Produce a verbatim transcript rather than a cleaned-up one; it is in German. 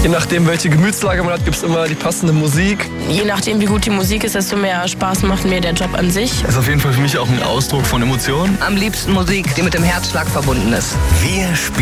Je nachdem, welche Gemütslage man hat, gibt es immer die passende Musik. Je nachdem, wie gut die Musik ist, desto mehr Spaß macht mir der Job an sich. Das ist auf jeden Fall für mich auch ein Ausdruck von Emotionen. Am liebsten Musik, die mit dem Herzschlag verbunden ist. Wir spielen